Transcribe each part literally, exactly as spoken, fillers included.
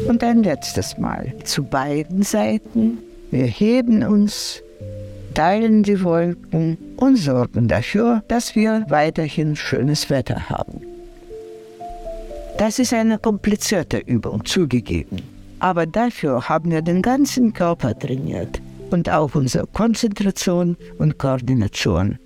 Und ein letztes Mal zu beiden Seiten. Wir heben uns, teilen die Wolken und sorgen dafür, dass wir weiterhin schönes Wetter haben. Das ist eine komplizierte Übung, zugegeben. Aber dafür haben wir den ganzen Körper trainiert und auch unsere Konzentration und Koordination.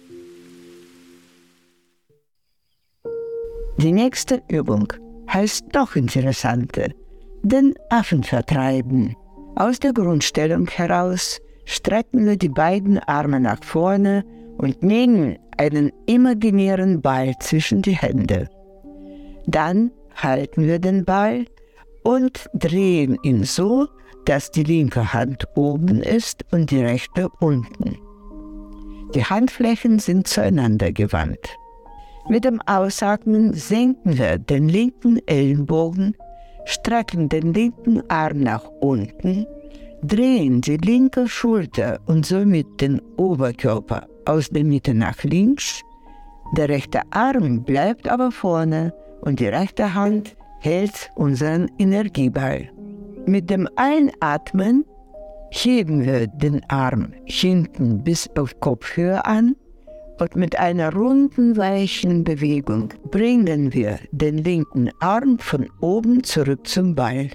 Die nächste Übung heißt noch interessanter, den Affen vertreiben. Aus der Grundstellung heraus strecken wir die beiden Arme nach vorne und nehmen einen imaginären Ball zwischen die Hände. Dann halten wir den Ball und drehen ihn so, dass die linke Hand oben ist und die rechte unten. Die Handflächen sind zueinander gewandt. Mit dem Ausatmen senken wir den linken Ellenbogen, strecken den linken Arm nach unten, drehen die linke Schulter und somit den Oberkörper aus der Mitte nach links. Der rechte Arm bleibt aber vorne und die rechte Hand hält unseren Energieball. Mit dem Einatmen heben wir den Arm hinten bis auf Kopfhöhe an und mit einer runden, weichen Bewegung bringen wir den linken Arm von oben zurück zum Ball.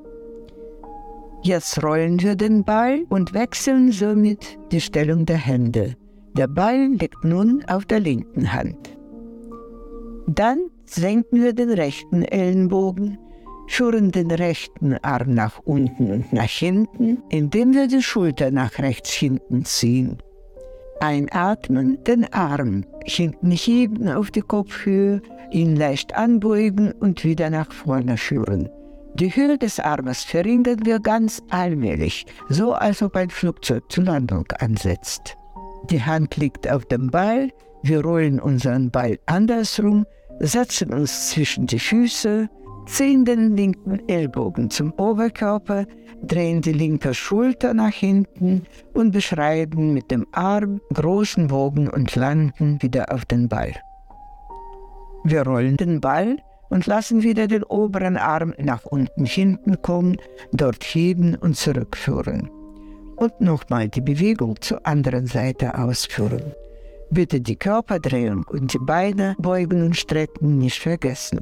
Jetzt rollen wir den Ball und wechseln somit die Stellung der Hände. Der Ball liegt nun auf der linken Hand. Dann senken wir den rechten Ellenbogen, führen den rechten Arm nach unten und nach hinten, indem wir die Schulter nach rechts hinten ziehen. Einatmen, den Arm hinten heben auf die Kopfhöhe, ihn leicht anbeugen und wieder nach vorne führen. Die Höhe des Armes verringern wir ganz allmählich, so als ob ein Flugzeug zur Landung ansetzt. Die Hand liegt auf dem Ball, wir rollen unseren Ball andersrum, setzen uns zwischen die Füße, ziehen den linken Ellbogen zum Oberkörper, drehen die linke Schulter nach hinten und beschreiben mit dem Arm großen Bogen und landen wieder auf den Ball. Wir rollen den Ball und lassen wieder den oberen Arm nach unten hinten kommen, dort heben und zurückführen. Und nochmal die Bewegung zur anderen Seite ausführen. Bitte die Körperdrehung und die Beine beugen und strecken nicht vergessen.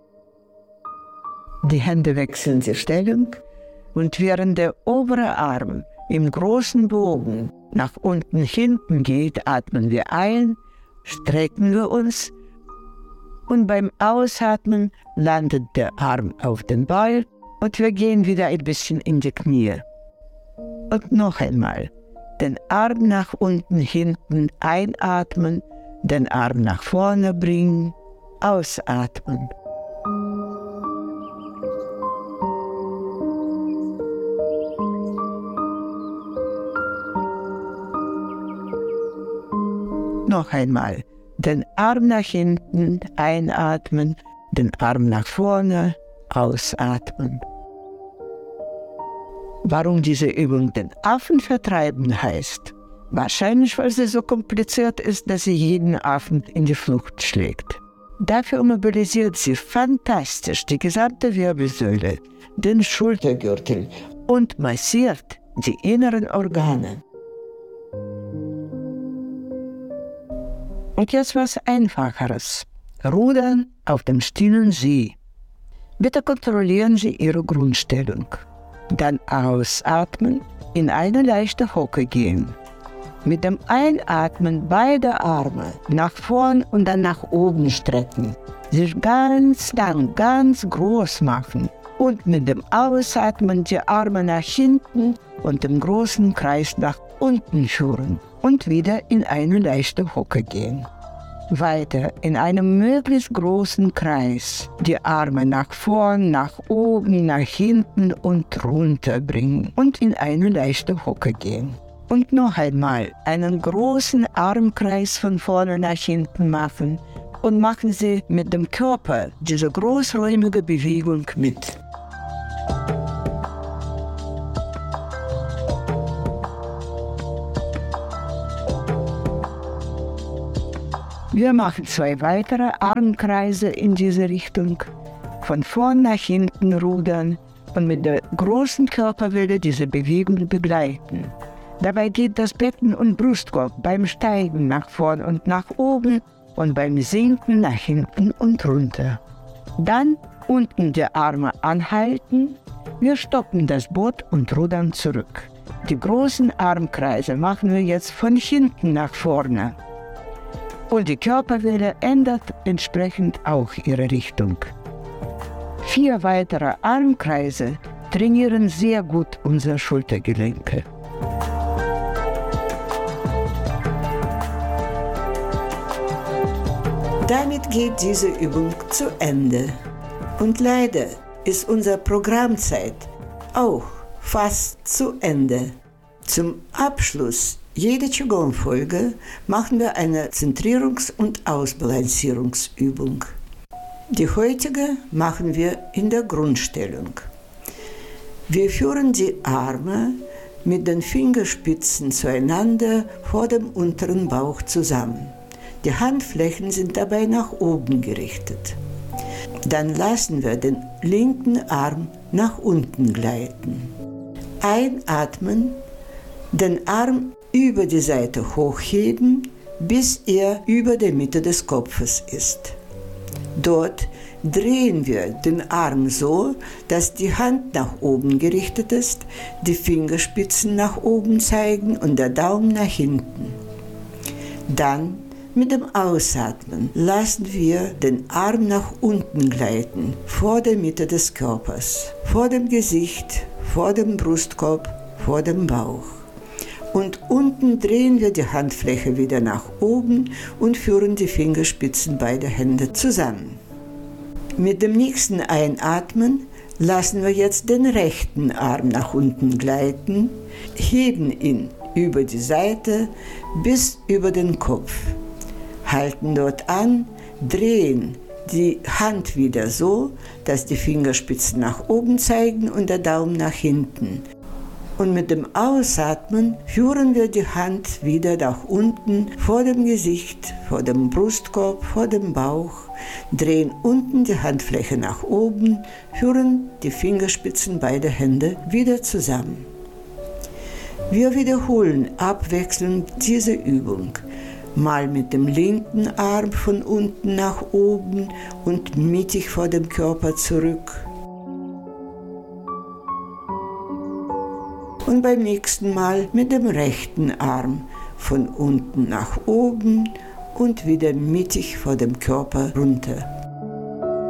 Die Hände wechseln die Stellung und während der obere Arm im großen Bogen nach unten hinten geht, atmen wir ein, strecken wir uns und beim Ausatmen landet der Arm auf den Ball und wir gehen wieder ein bisschen in die Knie. Und noch einmal, den Arm nach unten hinten einatmen, den Arm nach vorne bringen, ausatmen. Noch einmal, den Arm nach hinten einatmen, den Arm nach vorne ausatmen. Warum diese Übung den Affen vertreiben heißt? Wahrscheinlich, weil sie so kompliziert ist, dass sie jeden Affen in die Flucht schlägt. Dafür mobilisiert sie fantastisch die gesamte Wirbelsäule, den Schultergürtel und massiert die inneren Organe. Und jetzt was Einfacheres. Rudern auf dem stillen See. Bitte kontrollieren Sie Ihre Grundstellung. Dann ausatmen, in eine leichte Hocke gehen. Mit dem Einatmen beide Arme nach vorn und dann nach oben strecken. Sich ganz lang, ganz groß machen. Und mit dem Ausatmen die Arme nach hinten und den großen Kreis nach unten führen. Und wieder in eine leichte Hocke gehen. Weiter in einem möglichst großen Kreis die Arme nach vorn, nach oben, nach hinten und runter bringen und in eine leichte Hocke gehen. Und noch einmal einen großen Armkreis von vorne nach hinten machen und machen Sie mit dem Körper diese großräumige Bewegung mit. Wir machen zwei weitere Armkreise in diese Richtung. Von vorn nach hinten rudern, und mit der großen Körperwelle diese Bewegung begleiten. Dabei geht das Becken und Brustkorb beim Steigen nach vorn und nach oben und beim Sinken nach hinten und runter. Dann unten die Arme anhalten. Wir stoppen das Boot und rudern zurück. Die großen Armkreise machen wir jetzt von hinten nach vorne. Und die Körperwelle ändert entsprechend auch ihre Richtung. Vier weitere Armkreise trainieren sehr gut unsere Schultergelenke. Damit geht diese Übung zu Ende. Und leider ist unsere Programmzeit auch fast zu Ende. Zum Abschluss jeder Qigong-Folge machen wir eine Zentrierungs- und Ausbalancierungsübung. Die heutige machen wir in der Grundstellung. Wir führen die Arme mit den Fingerspitzen zueinander vor dem unteren Bauch zusammen. Die Handflächen sind dabei nach oben gerichtet. Dann lassen wir den linken Arm nach unten gleiten. Einatmen, den Arm über die Seite hochheben, bis er über der Mitte des Kopfes ist. Dort drehen wir den Arm so, dass die Hand nach oben gerichtet ist, die Fingerspitzen nach oben zeigen und der Daumen nach hinten. Dann mit dem Ausatmen lassen wir den Arm nach unten gleiten, vor der Mitte des Körpers, vor dem Gesicht, vor dem Brustkorb, vor dem Bauch. Und unten drehen wir die Handfläche wieder nach oben und führen die Fingerspitzen beider Hände zusammen. Mit dem nächsten Einatmen lassen wir jetzt den rechten Arm nach unten gleiten, heben ihn über die Seite bis über den Kopf. Halten dort an, drehen die Hand wieder so, dass die Fingerspitzen nach oben zeigen und der Daumen nach hinten. Und mit dem Ausatmen führen wir die Hand wieder nach unten, vor dem Gesicht, vor dem Brustkorb, vor dem Bauch, drehen unten die Handfläche nach oben, führen die Fingerspitzen beider Hände wieder zusammen. Wir wiederholen abwechselnd diese Übung. Mal mit dem linken Arm von unten nach oben und mittig vor dem Körper zurück. Und beim nächsten Mal mit dem rechten Arm von unten nach oben und wieder mittig vor dem Körper runter.